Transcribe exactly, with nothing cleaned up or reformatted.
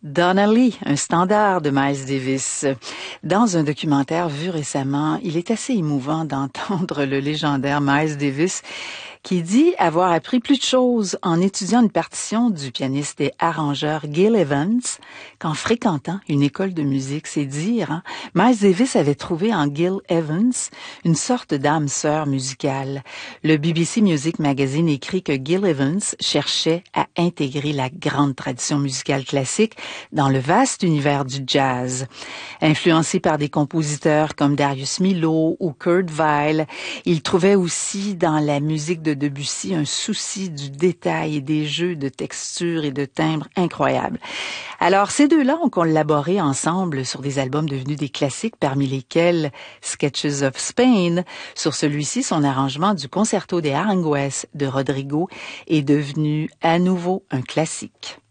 Donnelly, un standard de Miles Davis. Dans un documentaire vu récemment, il est assez émouvant d'entendre le légendaire Miles Davis qui dit avoir appris plus de choses en étudiant une partition du pianiste et arrangeur Gil Evans qu'en fréquentant une école de musique. C'est dire, hein? Miles Davis avait trouvé en Gil Evans une sorte d'âme sœur musicale. Le B B C Music Magazine écrit que Gil Evans cherchait à intégrer la grande tradition musicale classique dans le vaste univers du jazz. Influencé par des compositeurs comme Darius Milhaud ou Kurt Weill, il trouvait aussi dans la musique de Debussy un souci du détail et des jeux de texture et de timbre incroyables. Alors, ces deux-là ont collaboré ensemble sur des albums devenus des classiques, parmi lesquels Sketches of Spain. Sur celui-ci, son arrangement du Concerto de Aranjuez de Rodrigo est devenu à nouveau un classique.